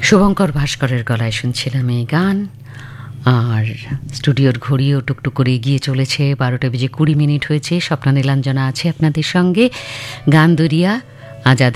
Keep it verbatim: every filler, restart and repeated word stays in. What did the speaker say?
শুভঙ্কর ভাস্করের গলায় শুনছিলাম এই গান। আর স্টুডিওর ঘড়িও টুকটুক করে এগিয়ে চলেছে, বারোটা বেজে কুড়ি মিনিট হয়েছে। স্বপ্না নীলাঞ্জনা আছে আপনাদের সঙ্গে। গান দরিয়া আজাদ